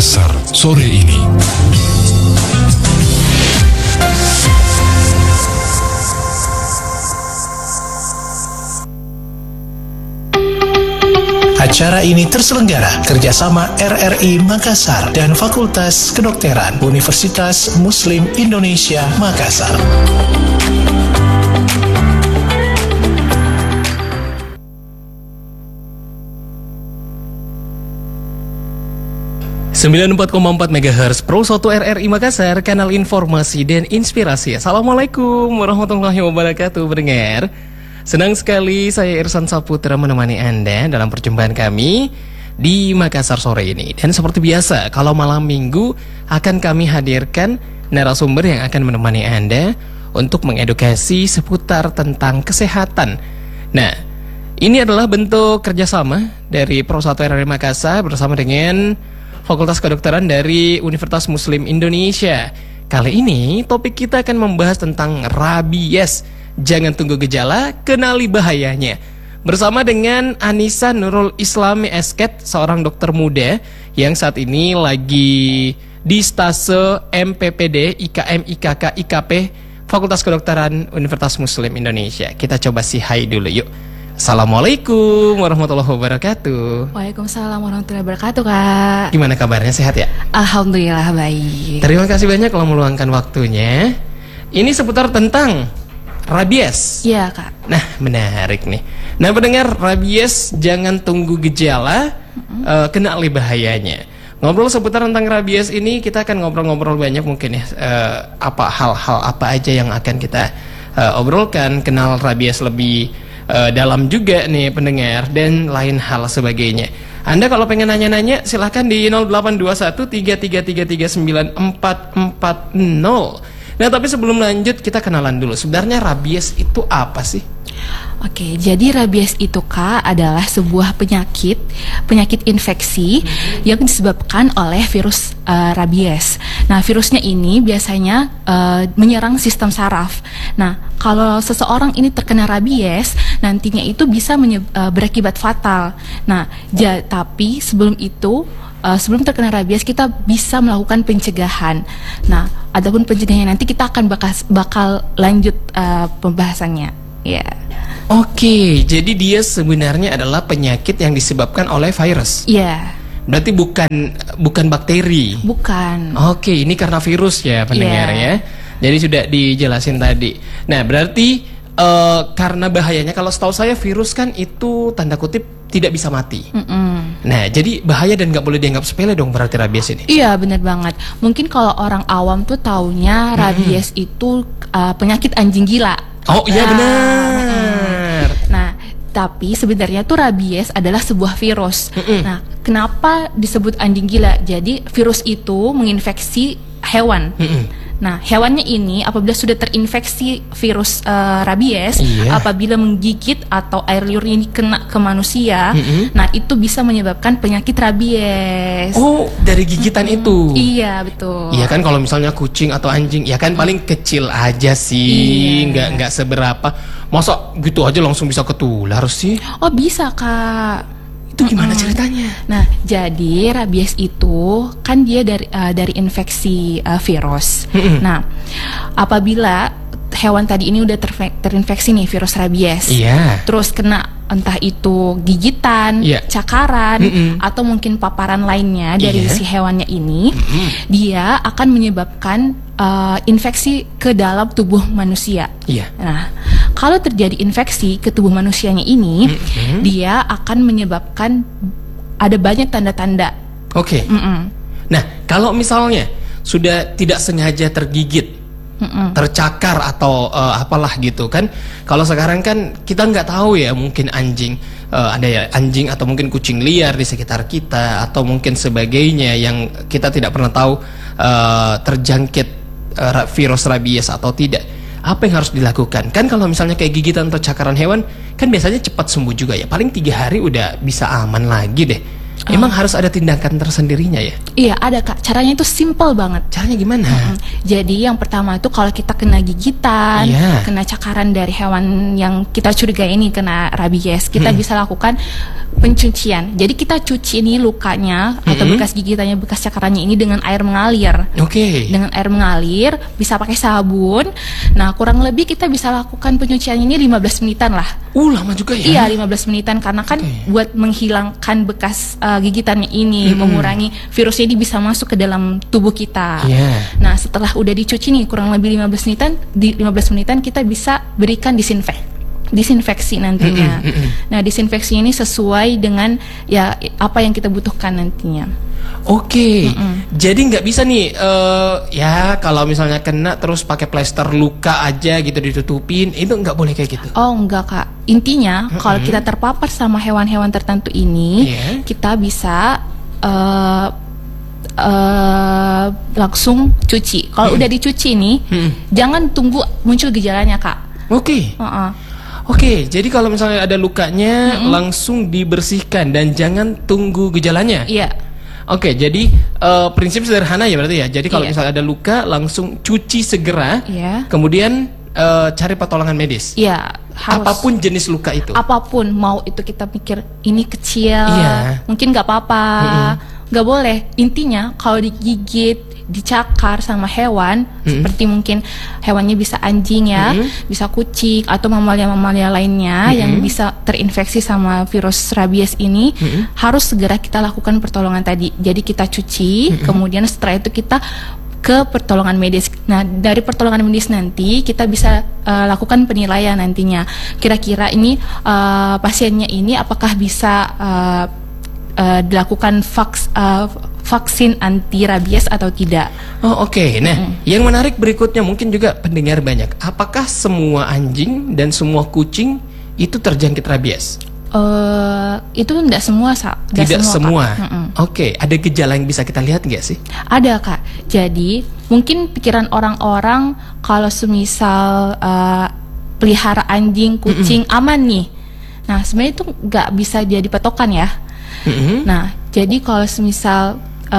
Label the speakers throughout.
Speaker 1: Makassar sore ini.
Speaker 2: Acara ini terselenggara kerjasama RRI Makassar dan Fakultas Kedokteran Universitas Muslim Indonesia Makassar.
Speaker 3: Sembilan 94,4 MHz Pro 1 RRI Makassar, kanal informasi dan inspirasi. Assalamualaikum warahmatullahi wabarakatuh, pendengar. Senang sekali saya Irsan Saputra menemani Anda dalam perjumpaan kami di Makassar sore ini. Dan seperti biasa, kalau malam minggu akan kami hadirkan narasumber yang akan menemani Anda untuk mengedukasi seputar tentang kesehatan. Nah, ini adalah bentuk kerjasama dari Pro 1 RRI Makassar bersama dengan Fakultas Kedokteran dari Universitas Muslim Indonesia. Kali ini topik kita akan membahas tentang rabies. Jangan tunggu gejala, kenali bahayanya. Bersama dengan Anissa Nurul Islami Esket, seorang dokter muda yang saat ini lagi di stase MPPD IKM IKK IKP Fakultas Kedokteran Universitas Muslim Indonesia. Kita coba say hi dulu yuk. Assalamualaikum warahmatullahi wabarakatuh.
Speaker 4: Waalaikumsalam warahmatullahi wabarakatuh, Kak.
Speaker 3: Gimana kabarnya, sehat ya?
Speaker 4: Alhamdulillah baik.
Speaker 3: Terima kasih banyak telah meluangkan waktunya. Ini seputar tentang rabies.
Speaker 4: Iya, Kak.
Speaker 3: Nah, menarik nih. Nah, pendengar, rabies jangan tunggu gejala, kenali bahayanya. Ngobrol seputar tentang rabies ini, kita akan ngobrol-ngobrol banyak mungkin ya. Hal-hal apa aja yang akan kita obrolkan, kenal rabies lebih dalam juga nih pendengar, dan lain hal sebagainya. Anda kalau pengen nanya-nanya silahkan di 082133394440. Nah, tapi sebelum lanjut kita kenalan dulu. Sebenarnya rabies itu apa sih?
Speaker 4: Oke, jadi rabies itu, Kak, adalah sebuah penyakit infeksi yang disebabkan oleh virus rabies. Nah, virusnya ini biasanya menyerang sistem saraf. Nah, kalau seseorang ini terkena rabies, nantinya itu bisa berakibat fatal. Nah, tapi sebelum itu, sebelum terkena rabies kita bisa melakukan pencegahan. Nah, adapun pencegahannya nanti kita akan bakal lanjut pembahasannya. Ya.
Speaker 3: Oke, jadi dia sebenarnya adalah penyakit yang disebabkan oleh virus.
Speaker 4: Iya.
Speaker 3: Berarti bukan bakteri.
Speaker 4: Bukan.
Speaker 3: Oke, ini karena virus ya pendengar ya. Jadi sudah dijelasin tadi. Nah, berarti karena bahayanya, kalau setahu saya virus kan itu tanda kutip tidak bisa mati. Nah, jadi bahaya dan nggak boleh dianggap sepele dong berarti rabies ini.
Speaker 4: Iya, benar banget. Mungkin kalau orang awam tuh taunya rabies itu penyakit anjing gila.
Speaker 3: Oh iya, benar.
Speaker 4: Nah, tapi sebenarnya tuh rabies adalah sebuah virus. Nah, kenapa disebut anjing gila? Jadi virus itu menginfeksi hewan. Nah, hewannya ini apabila sudah terinfeksi virus rabies, apabila menggigit atau air liur ini kena ke manusia, nah itu bisa menyebabkan penyakit rabies.
Speaker 3: Oh, dari gigitan itu?
Speaker 4: Iya, betul.
Speaker 3: Iya kan, kalau misalnya kucing atau anjing, ya kan paling kecil aja sih, nggak seberapa. Masa gitu aja langsung bisa ketular sih?
Speaker 4: Oh, bisa, Kak.
Speaker 3: Itu gimana ceritanya?
Speaker 4: Nah, jadi rabies itu kan dia dari infeksi virus. Nah, apabila hewan tadi ini udah terinfeksi nih virus rabies, terus kena entah itu gigitan, cakaran, atau mungkin paparan lainnya dari si hewannya ini, dia akan menyebabkan infeksi ke dalam tubuh manusia. Nah, kalau terjadi infeksi ke tubuh manusianya ini, dia akan menyebabkan ada banyak tanda-tanda.
Speaker 3: Oke. Nah, kalau misalnya sudah tidak sengaja tergigit, tercakar atau apalah gitu kan, kalau sekarang kan kita nggak tahu ya, mungkin anjing, ada ya anjing atau mungkin kucing liar di sekitar kita atau mungkin sebagainya yang kita tidak pernah tahu terjangkit virus rabies atau tidak. Apa yang harus dilakukan? Kan kalau misalnya kayak gigitan atau cakaran hewan kan biasanya cepat sembuh juga ya, paling 3 hari udah bisa aman lagi deh. Emang harus ada tindakan tersendirinya ya?
Speaker 4: Iya ada Kak, caranya itu simple banget.
Speaker 3: Caranya gimana?
Speaker 4: Jadi yang pertama itu kalau kita kena gigitan, kena cakaran dari hewan yang kita curigai ini kena rabies, kita bisa lakukan pencucian. Jadi kita cuci ini lukanya atau bekas gigitannya, bekas cakarannya ini dengan air mengalir. Dengan air mengalir, bisa pakai sabun. Nah kurang lebih kita bisa lakukan penyucian ini 15 menitan lah.
Speaker 3: Lama juga ya?
Speaker 4: Iya 15 menitan karena kan buat menghilangkan bekas gigitannya ini, mengurangi virusnya ini bisa masuk ke dalam tubuh kita. Nah setelah udah dicuci nih kurang lebih 15 menitan, di 15 menitan kita bisa berikan disinfeksi nantinya. Nah disinfeksi ini sesuai dengan ya apa yang kita butuhkan nantinya.
Speaker 3: Jadi nggak bisa nih ya kalau misalnya kena terus pakai plester luka aja gitu ditutupin, itu nggak boleh kayak gitu?
Speaker 4: Oh enggak Kak, intinya kalau kita terpapar sama hewan-hewan tertentu ini, kita bisa langsung cuci. Kalau udah dicuci nih, jangan tunggu muncul gejalanya Kak.
Speaker 3: Jadi kalau misalnya ada lukanya langsung dibersihkan dan jangan tunggu gejalanya. Jadi prinsip sederhana ya berarti ya. Jadi kalau misalnya ada luka langsung cuci segera, kemudian cari pertolongan medis.
Speaker 4: Harus.
Speaker 3: Apapun jenis luka itu.
Speaker 4: Apapun, mau itu kita pikir ini kecil, mungkin nggak apa-apa, nggak boleh. Intinya kalau digigit, dicakar sama hewan, seperti mungkin hewannya bisa anjing ya, bisa kucing atau mamalia-mamalia lainnya yang bisa terinfeksi sama virus rabies ini, harus segera kita lakukan pertolongan tadi. Jadi kita cuci, kemudian setelah itu kita ke pertolongan medis. Nah, dari pertolongan medis nanti kita bisa lakukan penilaian nantinya. Kira-kira ini pasiennya ini apakah bisa dilakukan vaksin anti rabies atau tidak?
Speaker 3: Nah, yang menarik berikutnya mungkin juga pendengar banyak. Apakah semua anjing dan semua kucing itu terjangkit rabies?
Speaker 4: Itu tidak semua,
Speaker 3: Tidak semua. Ada gejala yang bisa kita lihat nggak sih?
Speaker 4: Ada Kak. Jadi mungkin pikiran orang-orang kalau semisal pelihara anjing, kucing aman nih. Nah sebenarnya itu nggak bisa jadi patokan ya. Nah jadi kalau semisal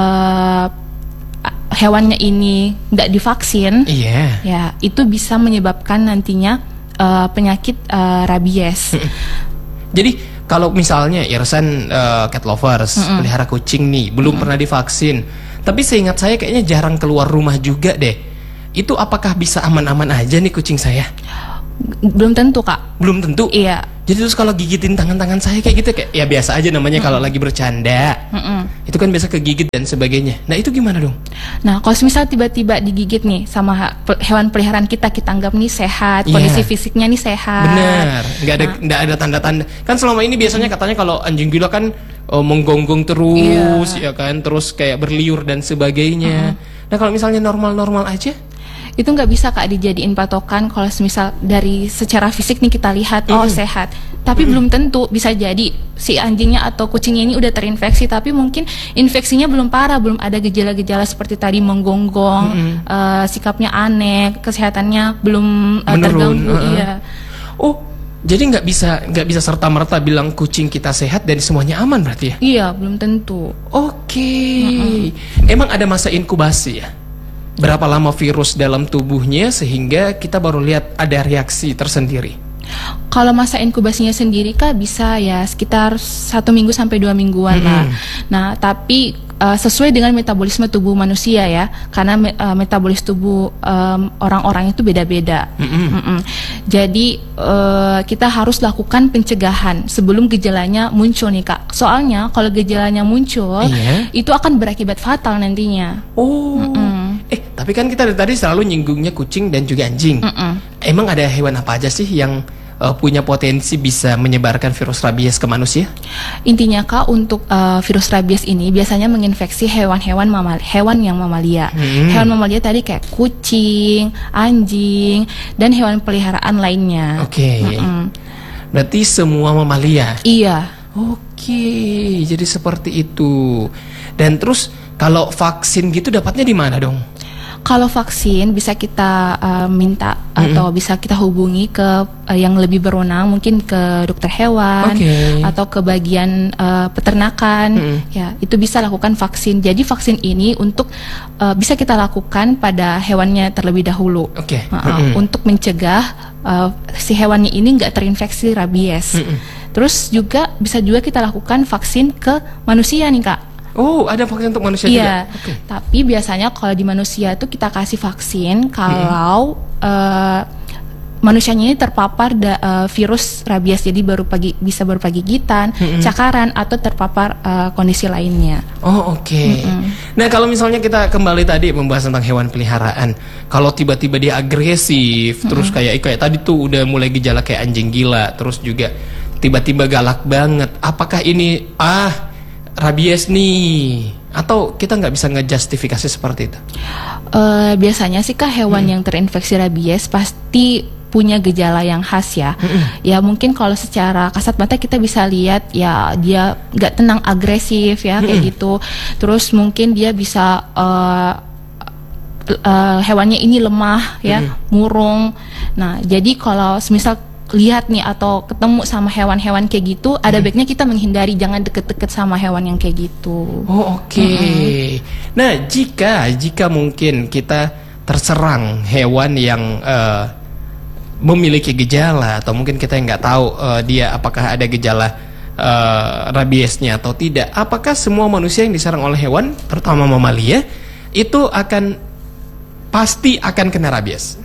Speaker 4: hewannya ini nggak divaksin, ya itu bisa menyebabkan nantinya penyakit rabies.
Speaker 3: Jadi kalau misalnya Irsan cat lovers, pelihara kucing nih, belum pernah divaksin, tapi seingat saya kayaknya jarang keluar rumah juga deh. Itu apakah bisa aman-aman aja nih kucing saya?
Speaker 4: Belum tentu Kak.
Speaker 3: Belum tentu?
Speaker 4: Iya.
Speaker 3: Jadi terus kalau gigitin tangan-tangan saya kayak gitu, kayak ya biasa aja namanya kalau lagi bercanda. Itu kan biasa kegigit dan sebagainya. Nah itu gimana dong?
Speaker 4: Nah kalau misal tiba-tiba digigit nih sama hewan peliharaan kita anggap nih sehat, kondisi fisiknya nih sehat.
Speaker 3: Benar, nggak ada tanda-tanda. Kan selama ini biasanya katanya kalau anjing gila kan menggonggong terus, ya kan, terus kayak berliur dan sebagainya. Nah kalau misalnya normal-normal aja?
Speaker 4: Itu nggak bisa Kak dijadiin patokan kalau misal dari secara fisik nih kita lihat sehat, tapi belum tentu, bisa jadi si anjingnya atau kucingnya ini udah terinfeksi tapi mungkin infeksinya belum parah, belum ada gejala-gejala seperti tadi menggonggong, sikapnya aneh, kesehatannya belum terganggu.
Speaker 3: Jadi nggak bisa serta-merta bilang kucing kita sehat dan semuanya aman berarti ya?
Speaker 4: Iya, belum tentu.
Speaker 3: Emang ada masa inkubasi ya? Berapa lama virus dalam tubuhnya sehingga kita baru lihat ada reaksi tersendiri?
Speaker 4: Kalau masa inkubasinya sendiri Kak bisa ya sekitar 1 minggu sampai 2 mingguan lah. Nah tapi sesuai dengan metabolisme tubuh manusia ya, karena metabolisme tubuh orang-orang itu beda-beda. Jadi kita harus lakukan pencegahan sebelum gejalanya muncul nih Kak. Soalnya kalau gejalanya muncul itu akan berakibat fatal nantinya.
Speaker 3: Tapi kan kita dari tadi selalu nyinggungnya kucing dan juga anjing. Emang ada hewan apa aja sih yang punya potensi bisa menyebarkan virus rabies ke manusia?
Speaker 4: Intinya Kak, untuk virus rabies ini biasanya menginfeksi hewan-hewan yang mamalia. Hewan mamalia tadi kayak kucing, anjing, dan hewan peliharaan lainnya.
Speaker 3: Berarti semua mamalia?
Speaker 4: Iya.
Speaker 3: Jadi seperti itu. Dan terus kalau vaksin gitu dapatnya di mana dong?
Speaker 4: Kalau vaksin bisa kita minta atau bisa kita hubungi ke yang lebih berwenang, mungkin ke dokter hewan atau ke bagian peternakan. Ya, itu bisa lakukan vaksin. Jadi vaksin ini untuk bisa kita lakukan pada hewannya terlebih dahulu, untuk mencegah si hewannya ini nggak terinfeksi rabies. Terus juga bisa juga kita lakukan vaksin ke manusia nih Kak.
Speaker 3: Oh, ada vaksin untuk manusia
Speaker 4: juga?
Speaker 3: Iya,
Speaker 4: tapi biasanya kalau di manusia itu kita kasih vaksin kalau manusianya ini terpapar virus rabies, jadi bisa berupa gigitan, cakaran, atau terpapar kondisi lainnya.
Speaker 3: Oh, Nah, kalau misalnya kita kembali tadi membahas tentang hewan peliharaan, kalau tiba-tiba dia agresif, terus kayak tadi tuh udah mulai gejala kayak anjing gila, terus juga tiba-tiba galak banget, apakah ini rabies nih, atau kita nggak bisa ngejustifikasi seperti itu?
Speaker 4: Biasanya sih Kak, hewan yang terinfeksi rabies pasti punya gejala yang khas ya. Ya mungkin kalau secara kasat mata kita bisa lihat ya dia nggak tenang, agresif ya kayak gitu. Terus mungkin dia bisa hewannya ini lemah ya, murung. Nah jadi kalau semisal lihat nih atau ketemu sama hewan-hewan kayak gitu, ada baiknya kita menghindari, jangan deket-deket sama hewan yang kayak gitu.
Speaker 3: Oh, Nah, jika mungkin kita terserang hewan yang memiliki gejala, atau mungkin kita nggak tahu dia apakah ada gejala rabiesnya atau tidak, apakah semua manusia yang diserang oleh hewan, terutama mamalia, itu pasti akan kena rabies?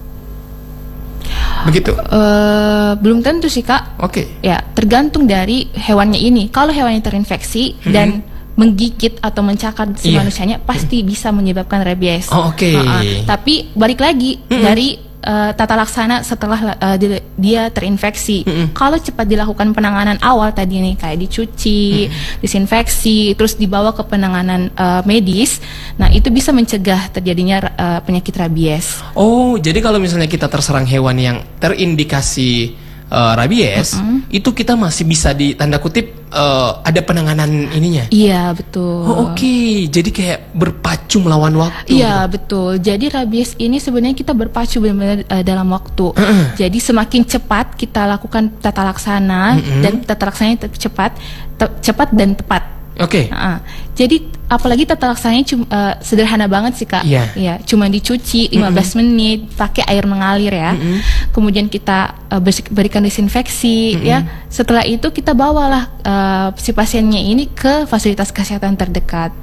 Speaker 3: Begitu?
Speaker 4: Belum tentu sih Kak. Ya, tergantung dari hewannya ini. Kalau hewannya terinfeksi dan menggigit atau mencakar si manusianya, pasti bisa menyebabkan rabies. Tapi balik lagi dari tata laksana setelah dia terinfeksi. Kalau cepat dilakukan penanganan awal tadi nih, kayak dicuci, disinfeksi, terus dibawa ke penanganan medis, nah itu bisa mencegah terjadinya penyakit rabies.
Speaker 3: Oh, jadi kalau misalnya kita terserang hewan yang terindikasi rabies, itu kita masih bisa ditanda kutip ada penanganan ininya.
Speaker 4: Iya, betul.
Speaker 3: Oh, jadi kayak berpacu melawan waktu.
Speaker 4: Iya, betul. Jadi rabies ini sebenarnya kita berpacu benar-benar dalam waktu. Jadi semakin cepat kita lakukan tata laksana dan tata laksananya cepat dan tepat. Jadi apalagi tata laksananya sederhana banget sih Kak. Ya, cuma dicuci 15 menit pakai air mengalir ya. Kemudian kita berikan disinfeksi ya. Setelah itu kita bawalah si pasiennya ini ke fasilitas kesehatan terdekat.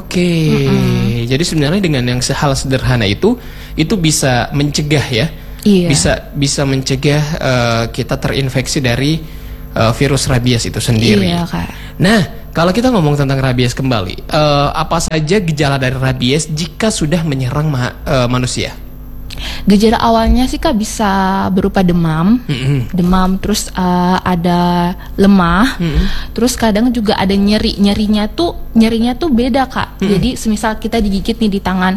Speaker 3: Jadi sebenarnya dengan yang hal sederhana itu bisa mencegah ya. Bisa mencegah kita terinfeksi dari virus rabies itu sendiri.
Speaker 4: Iya Kak.
Speaker 3: Nah, kalau kita ngomong tentang rabies kembali, apa saja gejala dari rabies jika sudah menyerang manusia?
Speaker 4: Gejala awalnya sih Kak bisa berupa demam, terus ada lemah, terus kadang juga ada nyerinya tuh beda Kak. Jadi semisal kita digigit nih di tangan,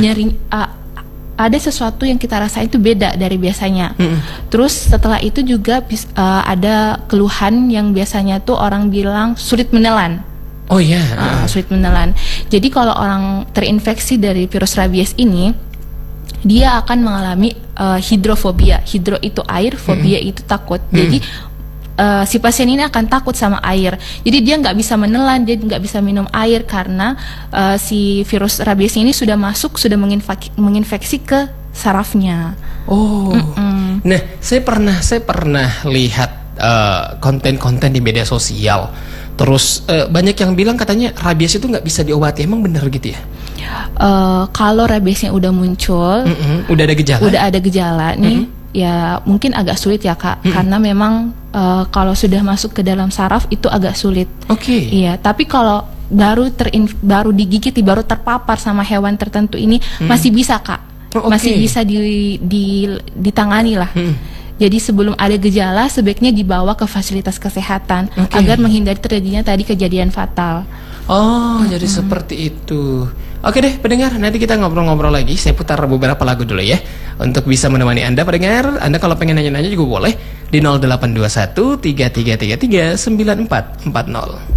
Speaker 4: ada sesuatu yang kita rasain itu beda dari biasanya. Terus setelah itu juga ada keluhan yang biasanya tuh orang bilang sulit menelan. Sulit menelan. Jadi kalau orang terinfeksi dari virus rabies ini, dia akan mengalami hidrofobia. Hidro itu air, fobia itu takut. Jadi si pasien ini akan takut sama air. Jadi dia nggak bisa menelan, dia nggak bisa minum air karena si virus rabies ini sudah menginfeksi ke sarafnya.
Speaker 3: Nah, saya pernah lihat konten-konten di media sosial. Terus banyak yang bilang katanya rabies itu nggak bisa diobati. Emang benar gitu ya?
Speaker 4: Kalau rabiesnya udah muncul,
Speaker 3: udah ada gejala
Speaker 4: nih. Ya mungkin agak sulit ya Kak, karena memang kalau sudah masuk ke dalam saraf itu agak sulit. Iya, tapi kalau baru digigit, baru terpapar sama hewan tertentu ini masih bisa Kak, masih bisa ditangani lah. Jadi sebelum ada gejala sebaiknya dibawa ke fasilitas kesehatan agar menghindari terjadinya tadi kejadian fatal.
Speaker 3: Jadi seperti itu. Oke deh pendengar, nanti kita ngobrol-ngobrol lagi. Saya putar beberapa lagu dulu ya, untuk bisa menemani Anda pendengar. Anda kalau pengen nanya-nanya juga boleh di 0821 3333 9440.